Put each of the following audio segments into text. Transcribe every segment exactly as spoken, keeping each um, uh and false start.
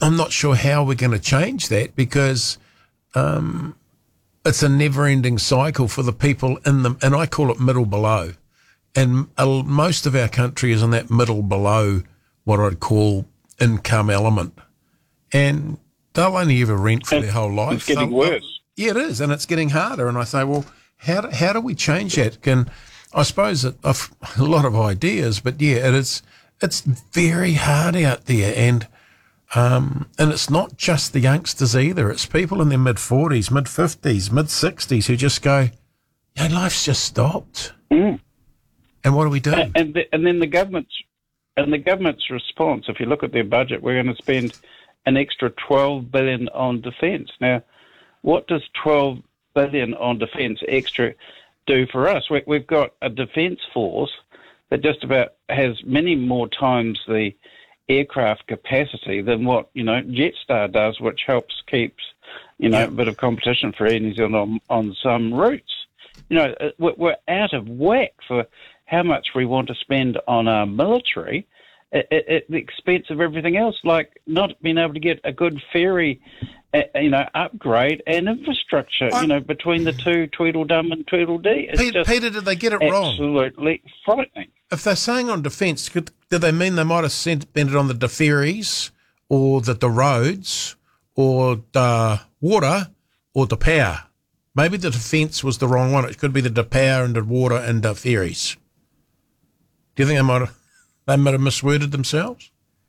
I'm not sure how we're going to change that because um, it's a never-ending cycle for the people in the, and I call it middle below. And uh, most of our country is in that middle below what I'd call income element. And they'll only ever rent for and their whole life. It's getting they'll, worse. Yeah, it is, and it's getting harder. And I say, well, how do, how do we change that? Can I suppose that I've a lot of ideas, but yeah, it is. It's very hard out there, and um, and it's not just the youngsters either. It's people in their mid forties, mid fifties, mid sixties who just go, "Yeah, life's just stopped." Mm. And what do we do? And and, the, and then the government's and the government's response. If you look at their budget, we're going to spend an extra twelve billion on defence. Now, what does twelve billion on defence extra do for us? We, we've got a defence force that just about has many more times the aircraft capacity than what, you know, Jetstar does, which helps keeps, you know, Yeah. a bit of competition for Air New Zealand on, on some routes. You know, we're, we're out of whack for how much we want to spend on our military at, at, at the expense of everything else, like not being able to get a good ferry, uh, you know, upgrade and infrastructure, I, you know, between the two, Tweedledum and Tweedledee. It's Peter, just Peter, did they get it wrong? absolutely frightening. If they're saying on defence, could, did they mean they might have sent, spent it on the, the ferries or the, the roads or the water or the power? Maybe the defence was the wrong one. It could be the, the power and the water and the ferries. Do you think they might have, they might have misworded themselves?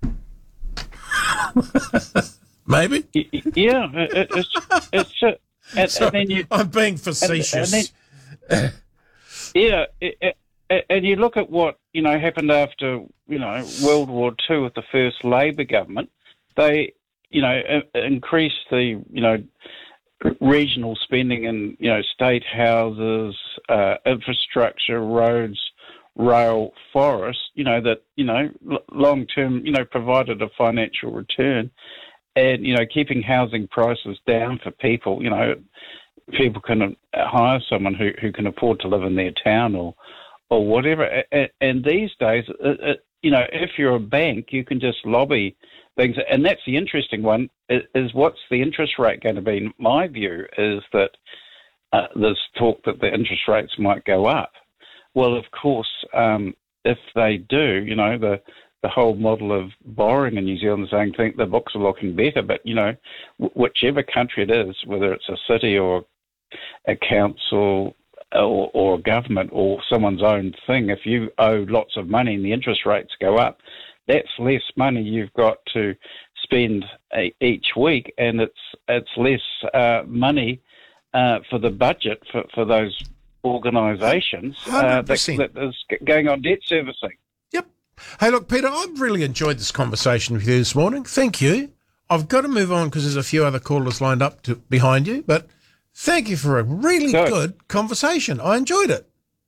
Maybe. Yeah, it, it's it's just, and, Sorry, and then you, I'm being facetious. And, and then, yeah, it, it, and you look at what, you know, happened after, you know, World War Two with the first Labor government. They, you know, increased the, you know, regional spending in, you know, state houses, uh, infrastructure, roads, rail, forest, you know, that, you know, long term, you know, provided a financial return. And, you know, keeping housing prices down for people, you know, people can hire someone who, who can afford to live in their town or or whatever. And these days, it, it, you know, if you're a bank, you can just lobby things. And that's the interesting one, is what's the interest rate going to be? My view is that uh, there's talk that the interest rates might go up. Well, of course, um, if they do, you know, the the whole model of borrowing in New Zealand is saying, think the books are looking better, but, you know, w- whichever country it is, whether it's a city or a council or, or a government or someone's own thing, if you owe lots of money and the interest rates go up, that's less money you've got to spend a, each week, and it's it's less uh, money uh, for the budget for, for those organisations uh, that, that is going on debt servicing. Yep. Hey, look, Peter, I've really enjoyed this conversation with you this morning. Thank you. I've got to move on because there's a few other callers lined up to, behind you, but thank you for a really good. good conversation. I enjoyed it.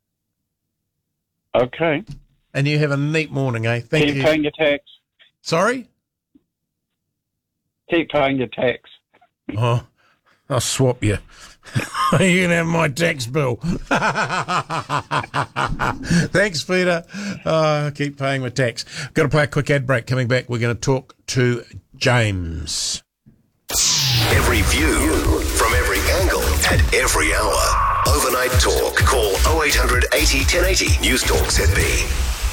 Okay. And you have a neat morning, eh? Thank Keep you. Keep paying your tax. Sorry? Keep paying your tax. Oh, I'll swap you. You can have my tax bill. Thanks, Peter. Uh, keep paying my tax. Got to play a quick ad break. Coming back, we're going to talk to James. Every view from every angle at every hour. Overnight Talk. Call oh eight hundred eighty ten eighty. News Talk Z B.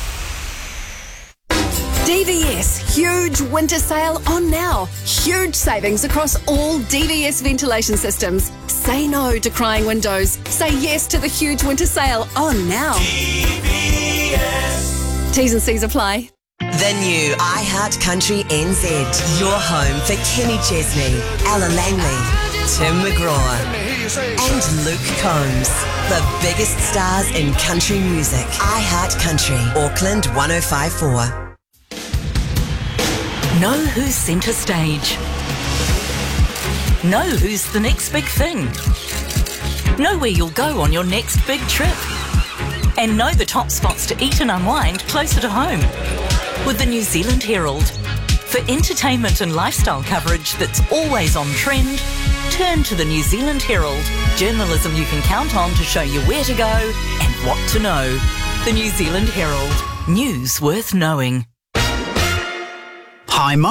D V S, huge winter sale on now. Huge savings across all D V S ventilation systems. Say no to crying windows. Say yes to the huge winter sale on now. D V S. T's and C's apply. The new iHeartCountry N Z. Your home for Kenny Chesney, Ella Langley, Tim McGraw, and Luke Combs. The biggest stars in country music. iHeartCountry, Auckland one oh five point four. Know who's centre stage. Know who's the next big thing. Know where you'll go on your next big trip. And know the top spots to eat and unwind closer to home. With the New Zealand Herald. For entertainment and lifestyle coverage that's always on trend, turn to the New Zealand Herald. Journalism you can count on to show you where to go and what to know. The New Zealand Herald. News worth knowing. Hi,